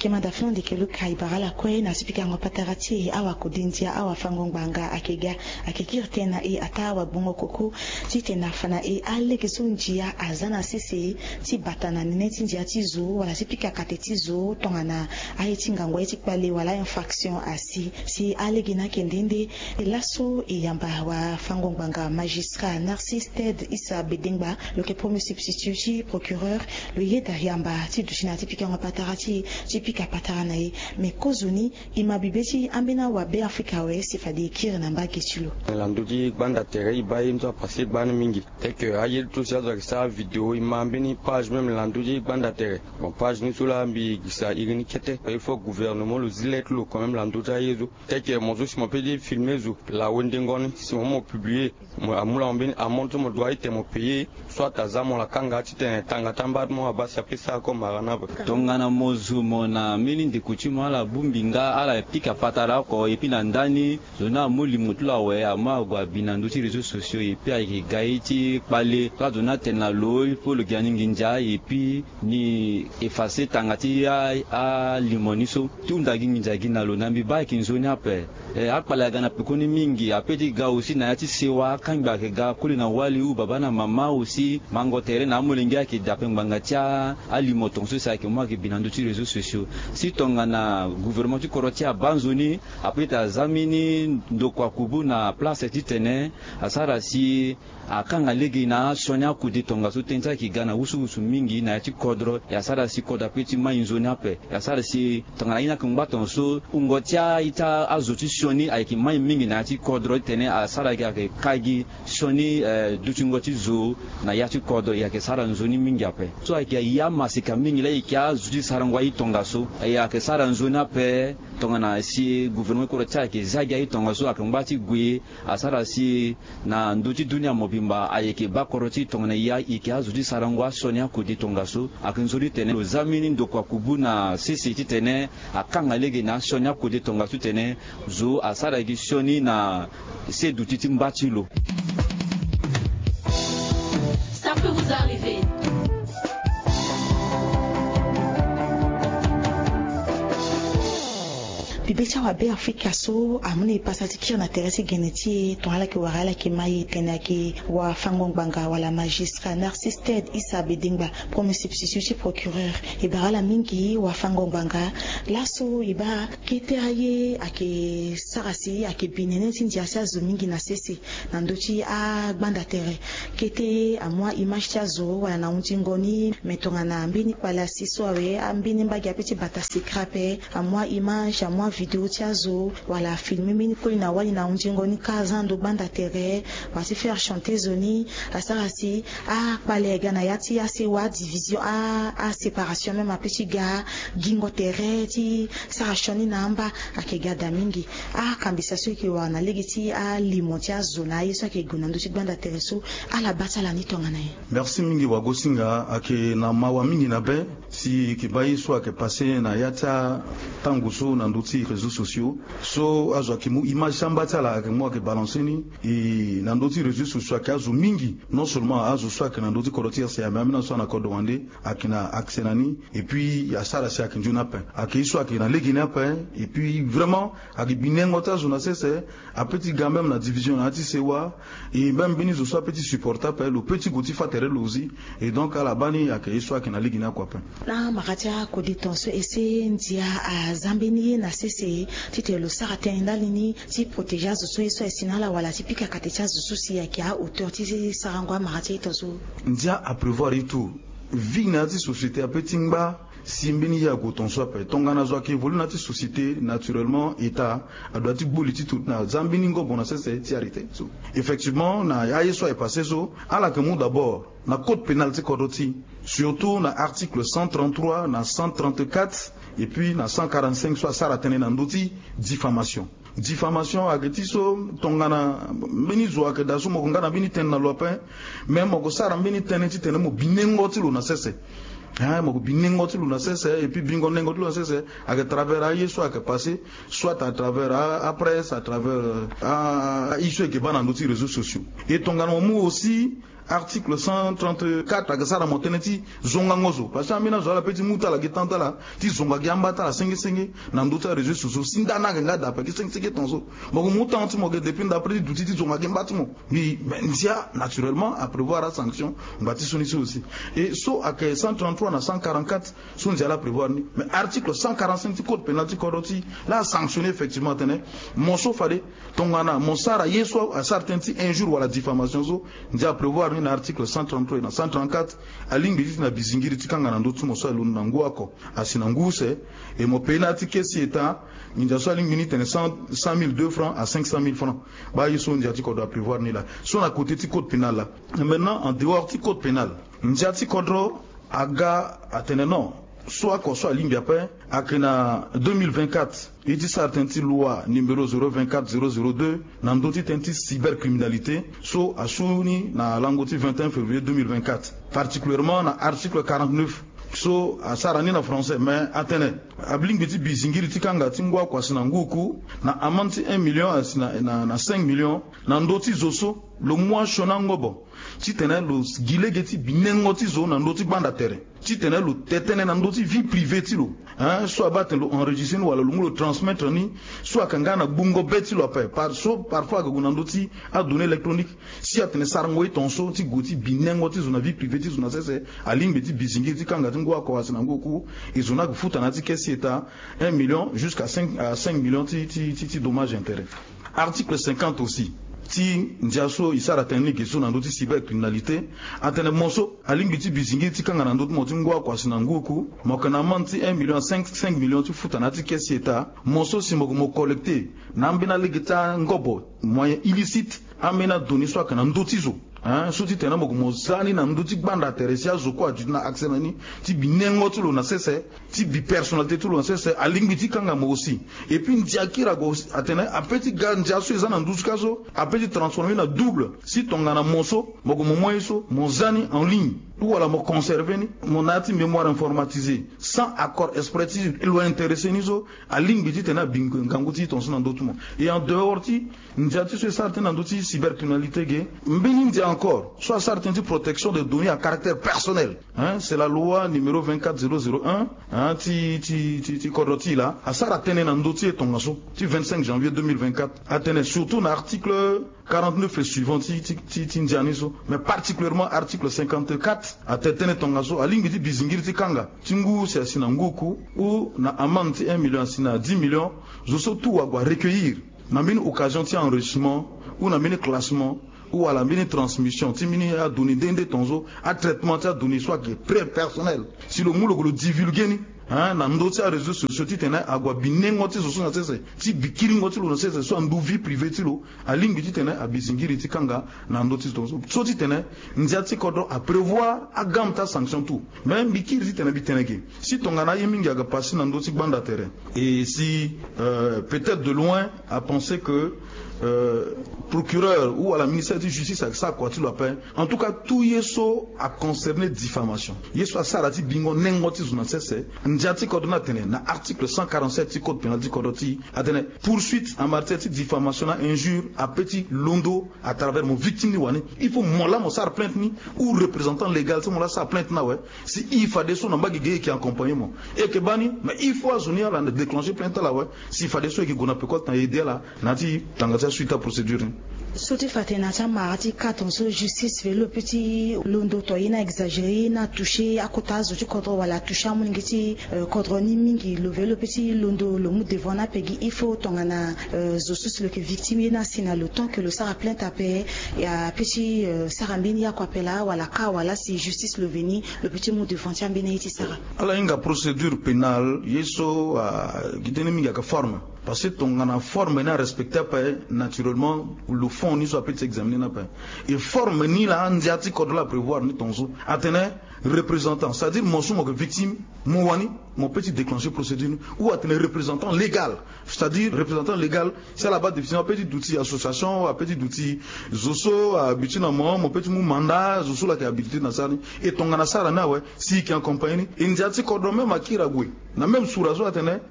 kema dafino ndikelu kaibara kwe na sipika ngopatarati awa kudindia awa fangongbanga akega akekir tena ata wa bongo koko ti tena fana ale kesunjia azana sisi ti batana neti njia ti zo wala sipika kateti zo tongana ayeti ngangwa eti pale wala infraction asi si ale gina kendende lasso yamba wa fangongbanga magistrat Narcisse Ted Issa Bedengba le premier substitut procureur le yeda yamba ti dushina tipika ngopatarati tipika pataranae me kozuni imabibeti ambena wa be Afrika we sifadi kire na mbaki chulo landuji banda tere ibaye mto passé ban mingi teke aye tout ça avec ça vidéo imambeni page même landuji banda tere bon page ni sula mbi gisa igini kete il faut gouvernement le zilet lo quand même landuja yezo teke mozo si mo pedi filmer zo la wendengoni si mo publier mo amula mbeni amonto mo doit être mo payer soit azamo la kanga tite tanga tamba mo abasi apesa ko marana tongana mozu mona mini ndikuchima ala bumbinga ala pika patara ko epina ndani zona muli mutula we ama gwa binandu ti réseaux sociaux epi ai gaiti pale ka zona tena lo pour le ganingi nja epi ni effacer tangati a limoniso tunda ginja gina lo nambi ba kinzoni ape akpala gana pekoni mingi apeti ga aussi na yati sewa kamba ke ga kulina wali u baba na mama aussi mango tere na mulinga ki dape nganga tia alimoton so sa ke moi ke binandu ti réseaux sociaux si tongana gouvernement ti korotia banzoni apeta zamini ndokwa kubu na place ti tene asara si akanga legi na sonya kudi tonga so tenza ki gana usu mingi na ti kodro ya sara si koda peti mainzoni ape ya sara si tongana ina kumbaton so ungotia ita azuti shoni aiki mai mingi na ti kodro tene asara ke kagi shoni duchingoti zo na ya ti kodro ya ke sara nzoni mingi ape so aiki ya masika mingi la iki azuti sarangwa itonga so ya ke sara nzoni ape tongana si gouvernement ko tia ke zaga itonga so akambati gwe asara si na nduti dunia mobimba ayeke bakoroti tongana ya iki azuti sarangwa sonia kudi tonga so akinzuri tene zamini ndokwa kubuna sisi ti tene akanga lege na sonia kudi tonga so tene zo asara gi shoni na se duti ti mbachilo. Ça peut vous arriver. Bibecha wa be Afrika so amune pasati kire na teresi geneti to hala ki warala ki mai tena ki wa fangongbanga wala magistrat Narcisse Ted Issa Bedengba premier substitut procureur ibarala mingi wa fangongbanga laso iba kete aye ake sarasi ake binene tindia sa zo mingi na sese na ndochi a banda tere kete amwa image cha zo wala na untingoni metonga na mbini pala siso awe ambini mbagi apeti bata sikrape amwa image amwa vidéo tiazo wala filmer mini ko ina wali na unjingo ni kazando banda tere wasi faire chanter zoni asarasi a pale gana yati ase wa division a séparation même apeti ga gingo tere ti sarashoni namba akega damingi a kambisa so ki wana legiti a limotia zona yeso ke gunando ti banda tere so ala batala ni tonga na. Merci mingi wa gosinga ake na mawa mingi na be si ki bayi so ake passer na yata tanguso na nduti réseaux sociaux so azo akimu image sambata la ke moi ke balanceni et na ndoti réseaux sociaux ke azo mingi non seulement azo so ke na ndoti korotia c'est même na so na ko demander akina aksenani et puis ya sala si akinjuna pe akiso akina legina pe et puis vraiment akibinengo ta zona c'est a petit gars même la division na ti sewa et même bini zo so petit supporter le petit goti fatere lozi et donc à la bani akiso akina legina kwa pe na makatia ko ditonso ese ndia a zambeni na sese tite lo sarate ndalini ti protéger zo so eso esinala wala tipika katecha zo so si ya kia auteur ti sarangwa makatia itozo ndia a prévoir et tout vie na ti société a petingba simbini ya gotonso ape tongana zo ki évolue na ti société naturellement état a doit ti boliti tout na zambini ngo bona c'est ti arrêté so effectivement na ya yeso est passé so ala que mon d'abord na code pénal ti kodoti surtout na article 133 na 134 et puis na 145 soit saratene na ndoti diffamation agetiso tongana bini zo akedaso mo ngana bini ten na lopin même mo sara bini ten ti ten mo binengo ti lo na sese mo binengo ti lo na sese et puis bingo nengo ti lo na sese à travers yeso à passer soit à travers après à travers issue que bana ndoti réseaux sociaux et tongana mo aussi article 134 agasara moteneti zonga ngozo parce que amina zo la petit muta la getanta la ti zonga giambata la sengi na ndota réseaux sociaux sindana nga da pa ki sengi tonzo mo muta anti mo depuis d'après du ti zonga giambati mo mais ndia naturellement à prévoir la sanction on va tisoniser aussi et so à 133 na 144 so ndia la prévoir ni mais article 145 du code pénal du code là sanctionner effectivement tenez mon so fallait tongana mon sara yeso à certains injures ou la diffamation so ndia prévoir ni article 133 na 134 alingi na bizingiri tikanga na ndotu mo so alundu na nguako asinanguse et mon penalty kesi eta ndia so alingi ni tene 100,000 francs à 500,000 francs ba yeso ndia tiko doit prévoir ni là so na côté du code pénal là maintenant en dehors du code pénal ndia tiko do aga atene non soit qu'on soit ligne après akina 2024 il dit certaines loi numéro 024002 nandoti tenti cybercriminalité so asuni na langoti 21 février 2024 particulièrement na article 49 so asarani na français mais atene abling biti bizingiri tikanga tingwa kwa sinanguku na amanti 1 million na 5 millions na ndoti zoso le mois shonangobo titene lo gilegeti binengoti zo na ndoti banda terrain titene lo tetene na ndoti vie privée tilo hein soit battre lo enregistrer wala lo transmettre ni soit kanga na bungo beti lo pa parfois que na ndoti a données électroniques si atene sarango itonso ti goti binengoti zo na vie privée ti zo na sese alimbe ti bizingiri tikanga tingwa kwa sinangoku izona kufuta na ti kesi eta 1 million jusqu'à 5 millions ti dommages intérêts. Article 50 aussi. Ti ndiaso isara technique so na ndoti cybercriminalité atene monso alimbiti bizingi ti kanga na ndoti moti ngwa kwa sinanguku mokana manti 1 million 5 millions ti futa na ti kesi eta monso simoko mo collecter na mbina ligita ngobo moyen illicite amena doni so kana ndoti zo hein soti tena moko mozani na ndoti banda teresia zo kwa jina aksenani ti binengo tulo na sese ti bi personnalité tulo na sese alimbiti kanga mo aussi et puis ndiakira go atene apeti ganja so ezana ndutsi kaso apeti transformer na double si tongana monso moko mo moyeso mozani en ligne ou wala mo conserver ni mon ati mémoire informatisée sans accord express il doit intéresser nizo alimbiti tena bingo nganguti tonso na ndotumo et en dehors ti ndiati so certains ndoti cybercriminalité ge mbeni ndia encore soit certains de protection des données à caractère personnel hein c'est la loi numéro 24001 hein ti kodoti là asara tene na ndoti etongaso ti 25 janvier 2024 atene surtout na article 49 et suivant ti ndianiso mais particulièrement article 54 atetene tongaso alingi ti bizingiri ti kanga tingu c'est sinanguku ou na amende 1 million sina 10 millions zo so tout wa recueillir na mine occasion ti enrichissement ou na mine classement ou à la mini transmission ti mini a donné dende tonzo a traitement ti a donné soit que très personnel si le mulo le divulguer ni hein na ndoti a réseaux sociaux ti tena agwa binengo ti so na sese ti bikiringo ti lo na sese so ndu vie privée ti lo a lingi ti tena a bizingiri ti kanga na ndoti tonzo so ti tena ndia kodo a prévoir a gamta sanction tout même bikiri ti tena biteneke si tongana yemingi aga passer na ndoti banda terrain et si peut-être de loin à penser que procureur ou à la ministère de justice avec ça quoi tu l'appelles en tout cas tout yeso a concerné diffamation yeso a sarati bingo nengoti zuna sese ndiati kodona tene na article 147 du code pénal du code atene poursuite en matière de diffamation injure à petit londo à travers mon victime ni wane il faut mola mo sar plainte ni ou représentant légal c'est mola sa plainte na ouais si il faut des son mbagi qui accompagnement et que bani mais il faut azunia la déclencher plainte là ouais si fa des so qui gona pe ko tan aider là nati tangata suite à procédure. Soti fatena cha marati katonso justice velo petit londo to ina exagéré na touché à kota zo ti kodro wala touché mon ngiti kodro ni mingi le velo petit londo le mou devant na pegi il faut tongana zo sus le que victime na sina le temps que le sara plainte a payer ya petit sarambini ya ko apela wala ka wala si justice le veni le petit mou devant ti ambina iti sara ala inga procédure pénale yeso gidene mingi ka forme parce que ton forme n'a respecté pas naturellement le fond ni soit peut examiner n'a pas et forme ni la andiati code la prévoir ni tonzo atene représentant, c'est-à-dire mon victime, mon petit déclencher procédure, ou un représentant légal, c'est-à-dire représentant légal, c'est là-bas défini un petit outil association, un petit outil zoso, habitué dans mon petit mandat, zoso là qui est habilité dans ça, et ton ganasara na ouais, si qui accompagne, indiati cordon même à Kiragoué, na même sous la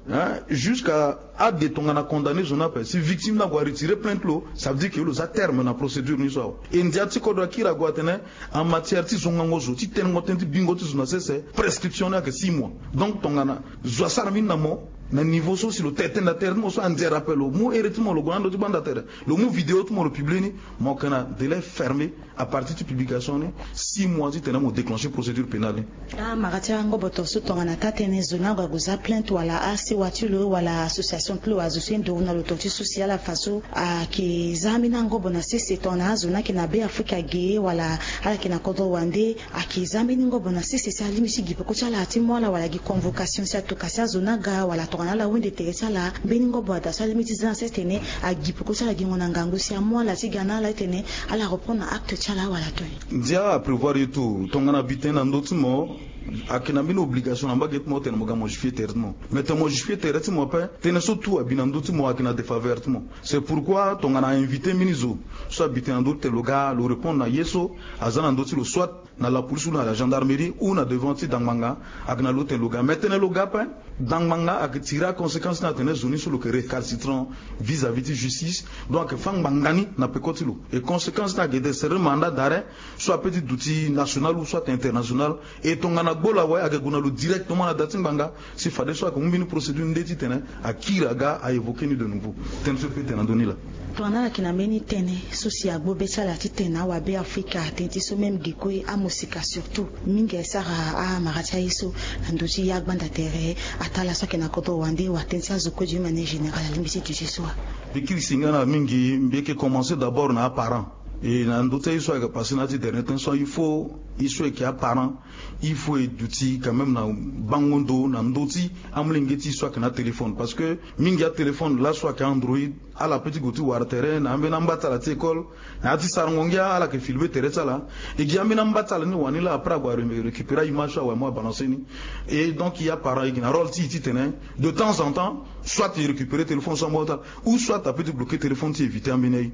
jusqu'à de ton gana condamné, je n'appelle, si victime n'a pas retiré plainte l'eau, ça veut dire que l'eau a terme dans la procédure ni ça. Indiati cordon Kiragoué en matière de son gangozo, ti tengote bingo tu c'est prescription que 6 mois. Donc ton gana, zoasarmin namo. Na niveau so si le tête na terre mo so ande rappel le mot héritièrement le grand du bande terre le mot vidéo tout le publié mon kana délai fermé à partir de publication 6 mois tu tenons déclencher procédure pénale maratia ngo boto so tongana tatene zona ga goza plainte wala asi watulo wala association plo azosie ndo na lototi social faso a ki zamina ngo bona sisi tona zona ki na be Afrika ge wala ala ki na kodo wande a ki zamini ngo bona sisi sa limisi gipo ko chala atimola wala gi convocation sa to kasa zona ga wala la wende teresala beningo boda sa limiti za setene a gipuko sala gingona ngangu si amwa la sigana la tene ala reprendre acte chala wala to dia prévoir tout tongana bitena ndotimo akina bino obligation na baget mo tene mo ga modifier terme mais te modifier terme mo pa tene surtout abina ndotimo akina de faveur mo c'est pourquoi tongana invité minizo soit bitena ndote le gars le répondre na yeso azana ndotilo soit na la police ou na la gendarmerie ou na devant ti dangmanga akina l'hôtel le gars maintenant le gars pa dangmanga ak tira conséquence na tene zoni sur le récalcitrant vis-à-vis de justice donc fang bangani na pekotilo et conséquence na gede serre mandat d'arrêt soit petit outil national ou soit international et tongana bola ouais ak guna lo directement na datin banga si fade soit comme une procédure ndeti tene akira ga a évoquer ni de nouveau tene se peut tene donner là tona kina meni tene souci a bobe sala titena wa be Afrika tenti so même gikoy amusika surtout mingi sara a maratia iso ndoji ya banda terre atala so kena koto wande wa tenti azoko du manière générale limisi du soir bikiri singana mingi mbeke commencer d'abord na parents et na ndote iso ka passer na ti dernier temps il faut qui a parents il faut éduquer quand même na bangondo na ndoti amlingeti soit que na téléphone parce que mingi a téléphone là soit que Android à la petite goutte ou à terrain na mbena mbata la école na ti sarangongia ala que filmer teresa là et qui amena mbata la ni wani la après avoir récupérer image wa moi balancer ni et donc il y a parents qui na rôle ti tene de temps en temps soit tu récupérer téléphone sans mota ou soit tu peux bloquer téléphone tu éviter amener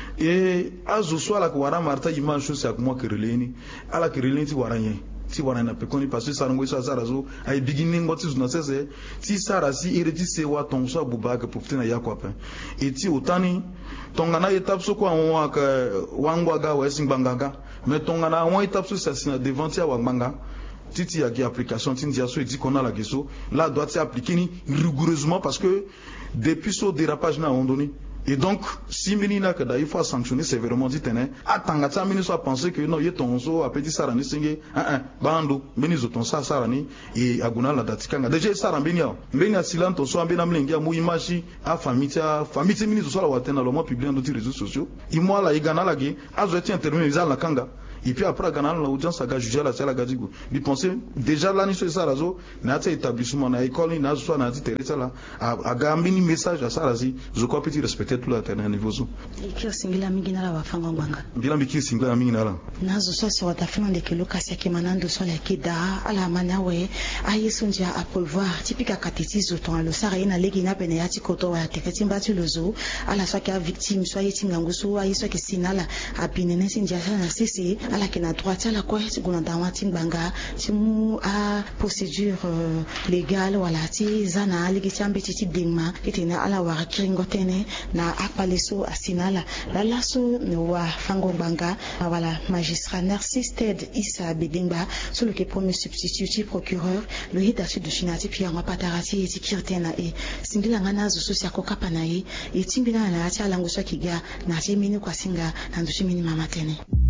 et azo soit la kwara marta image c'est avec moi que releni ala que releni ti waranye si wana na pekoni parce que sarango so sarazo ay beginning what is na sese si sarasi ireti se wa ton so buba que profiter na yakwa pa et ti otani tongana étape so ko an ka wangwa ga wa singbanga mais tongana an étape so ça devant ti wa manga titi ya application tindia so dit qu'on a la question là doit être appliqué rigoureusement parce que depuis ce dérapage na on donné et donc si menina que il faut sanctionner sévèrement dit tene atanga ta meni so penser que non yeton so a petit sarani singe bando meni zo ton sarani et aguna la datikanga déjà sarambenia mbenia silanto so ambena mlengia mu image a famille meni zo so la watena lo mo publier dans les réseaux sociaux imo la igana la ge azo ti intervenir za la kanga et puis après quand l'audience a jugé la sala gadigo il pensait déjà là ni so ça razo na ta établissement na école na so na ti teresa là a gambini message à ça razi je crois petit respecter tout la terrain niveau zo ikio singila mingi na la wafanga ngwanga bila mbiki singila mingi na la nazo so so watafuna de kilo kasi ke manando so la kida ala manawe ayesunja a pouvoir typique katitizo ton lo sara ina legi na pene ya tikoto wa teketi mbati lozo ala so ka victime so yetinga nguso ayeso ke sinala abinene sinja na sisi ala kina droite ala ko siguna dawati mbanga simu a procédure légale wala ti zana ligi chambe ti dingma itina ala wa kiringo tene na akpaleso asinala la so wa fango banga wala magistrat Narcisse Ted Issa Bedingba sur le premier substitut procureur le hidasu de Chinati Pierre Mapatarati et kirtena e singila ngana zo sosia ko kapana e timbina na ati alango so kiga na temini kwa singa na ndushimini mama tene